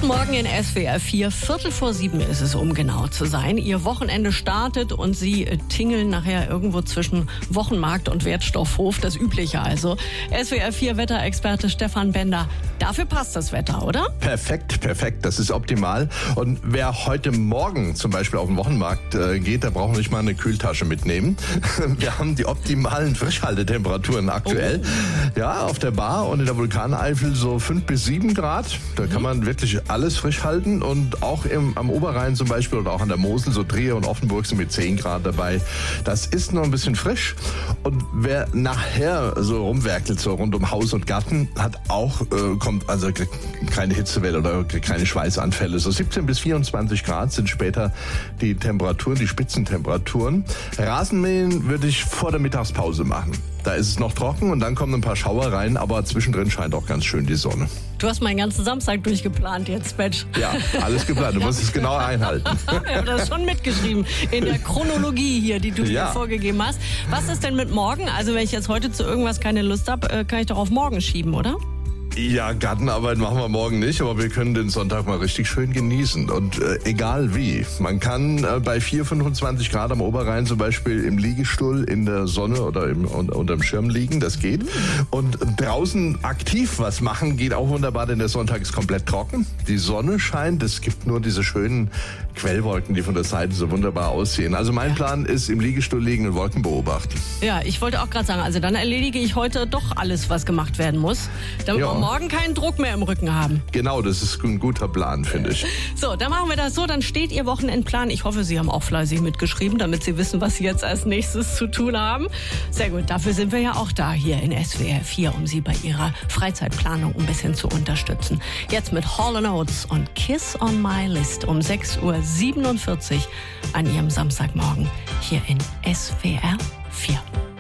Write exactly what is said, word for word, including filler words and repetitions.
Guten Morgen in S W R vier. Viertel vor sieben ist es, um genau zu sein. Ihr Wochenende startet und Sie tingeln nachher irgendwo zwischen Wochenmarkt und Wertstoffhof. Das Übliche also. S W R vier Wetterexperte Stefan Bender. Dafür passt das Wetter, oder? Perfekt, perfekt. Das ist optimal. Und wer heute Morgen zum Beispiel auf den Wochenmarkt äh, geht, der braucht nicht mal eine Kühltasche mitnehmen. Wir haben die optimalen Frischhaltetemperaturen aktuell. Oh. Ja, auf der Bar und in der Vulkaneifel so fünf bis sieben Grad. Da kann man wirklich alles frisch halten. Und auch im, am Oberrhein zum Beispiel oder auch an der Mosel, so Trier und Offenburg sind mit zehn Grad dabei. Das ist noch ein bisschen frisch. Und wer nachher so rumwerkelt, so rund um Haus und Garten, hat auch, äh, kommt also keine Hitzewelle oder keine Schweißanfälle. So siebzehn bis vierundzwanzig Grad sind später die Temperaturen, die Spitzentemperaturen. Rasenmähen würde ich vor der Mittagspause machen. Da ist es noch trocken und dann kommen ein paar Schauer rein, aber zwischendrin scheint auch ganz schön die Sonne. Du hast meinen ganzen Samstag durchgeplant jetzt, Mensch. Ja, alles geplant. Du musst es genau einhalten. Ich habe das schon mitgeschrieben in der Chronologie hier, die du ja. mir vorgegeben hast. Was ist denn mit morgen? Also wenn ich jetzt heute zu irgendwas keine Lust habe, kann ich doch auf morgen schieben, oder? Ja, Gartenarbeit machen wir morgen nicht, aber wir können den Sonntag mal richtig schön genießen. Und äh, egal wie. Man kann äh, bei vier, fünfundzwanzig Grad am Oberrhein zum Beispiel im Liegestuhl in der Sonne oder im, unter, unterm Schirm liegen, das geht. Und draußen aktiv was machen geht auch wunderbar, denn der Sonntag ist komplett trocken. Die Sonne scheint, es gibt nur diese schönen Quellwolken, die von der Seite so wunderbar aussehen. Also mein Plan ist, im Liegestuhl liegen und Wolken beobachten. Ja, ich wollte auch gerade sagen, also dann erledige ich heute doch alles, was gemacht werden muss, damit ja. wir morgen keinen Druck mehr im Rücken haben. Genau, das ist ein guter Plan, finde ich. So, dann machen wir das so, dann steht Ihr Wochenendplan. Ich hoffe, Sie haben auch fleißig mitgeschrieben, damit Sie wissen, was Sie jetzt als nächstes zu tun haben. Sehr gut, dafür sind wir ja auch da hier in S W R vier, um Sie bei Ihrer Freizeitplanung ein bisschen zu unterstützen. Jetzt mit Hall and Oates und Kiss on My List um sechs Uhr siebenundvierzig an Ihrem Samstagmorgen hier in S W R vier.